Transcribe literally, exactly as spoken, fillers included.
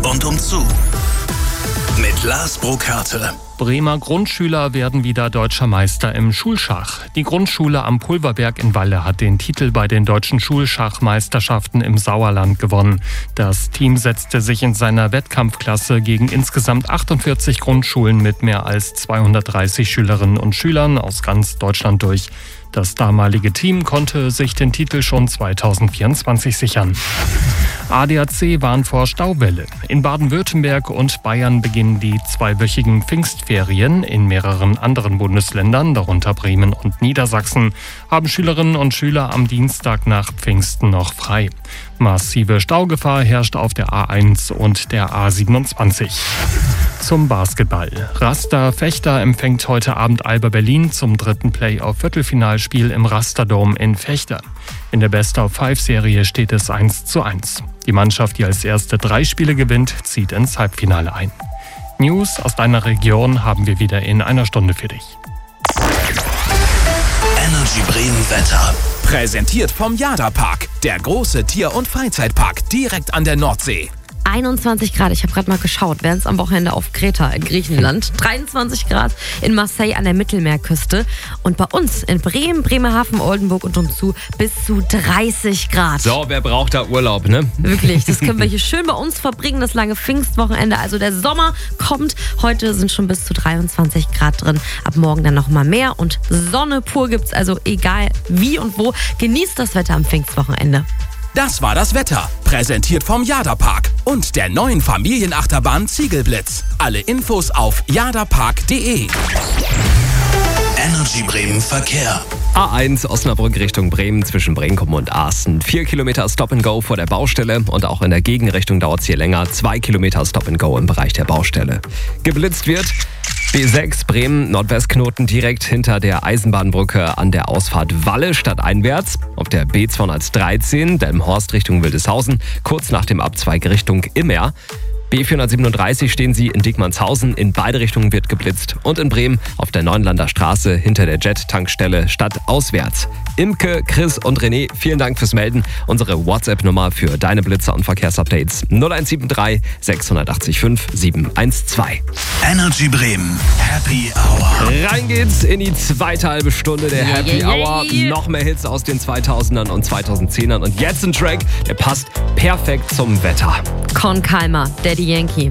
und umzu. Mit Lars Burkhardt. Bremer Grundschüler werden wieder deutscher Meister im Schulschach. Die Grundschule am Pulverberg in Walle hat den Titel bei den deutschen Schulschachmeisterschaften im Sauerland gewonnen. Das Team setzte sich in seiner Wettkampfklasse gegen insgesamt achtundvierzig Grundschulen mit mehr als zweihundertdreißig Schülerinnen und Schülern aus ganz Deutschland durch. Das damalige Team konnte sich den Titel schon zweitausendvierundzwanzig sichern. A D A C warnt vor Stauwelle. In Baden-Württemberg und Bayern beginnen die zweiwöchigen Pfingstferien. In mehreren anderen Bundesländern, darunter Bremen und Niedersachsen, haben Schülerinnen und Schüler am Dienstag nach Pfingsten noch frei. Massive Staugefahr herrscht auf der A eins und der A siebenundzwanzig. Zum Basketball. Raster Fechter empfängt heute Abend Alba Berlin zum dritten Play-off-Viertelfinalspiel im Rasterdome in Fechter. In der Best-of-Five-Serie steht es eins zu eins. Die Mannschaft, die als erste drei Spiele gewinnt, zieht ins Halbfinale ein. News aus deiner Region haben wir wieder in einer Stunde für dich. Energy Bremen Wetter. Präsentiert vom Jada-Park, der große Tier- und Freizeitpark direkt an der Nordsee. einundzwanzig Grad, ich habe gerade mal geschaut, während es am Wochenende auf Kreta in Griechenland. dreiundzwanzig Grad in Marseille an der Mittelmeerküste. Und bei uns in Bremen, Bremerhaven, Oldenburg und umzu bis zu dreißig Grad. So, wer braucht da Urlaub, ne? Wirklich, das können wir hier schön bei uns verbringen, das lange Pfingstwochenende. Also der Sommer kommt. Heute sind schon bis zu dreiundzwanzig Grad drin. Ab morgen dann noch mal mehr. Und Sonne pur gibt's, also egal wie und wo. Genießt das Wetter am Pfingstwochenende. Das war das Wetter, präsentiert vom Jada-Park und der neuen Familienachterbahn Ziegelblitz. Alle Infos auf jadapark punkt de. Energy Bremen Verkehr. A eins Osnabrück Richtung Bremen zwischen Brenkum und Asten. Vier Kilometer Stop and Go vor der Baustelle und auch in der Gegenrichtung dauert es hier länger. Zwei Kilometer Stop and Go im Bereich der Baustelle. Geblitzt wird B sechs Bremen Nordwestknoten direkt hinter der Eisenbahnbrücke an der Ausfahrt Walle stadteinwärts. Auf der B zweihundertdreizehn Delmenhorst Richtung Wildeshausen kurz nach dem Abzweig Richtung Immer. B vierhundertsiebenunddreißig stehen Sie in Diekmannshausen, in beide Richtungen wird geblitzt. Und in Bremen auf der Neuenlander Straße hinter der Jet-Tankstelle stadtauswärts. Imke, Chris und René, vielen Dank fürs Melden. Unsere WhatsApp-Nummer für deine Blitzer und Verkehrsupdates null eins sieben drei sechs acht fünf sieben eins zwei. Energy Bremen Happy Hour. Rein geht's in die zweite halbe Stunde der Happy Yeah, yeah, Hour. yeah. Noch mehr Hits aus den zweitausendern und zweitausendzehnern. Und jetzt ein Track, der passt perfekt zum Wetter. Con Calma, Daddy Yankee.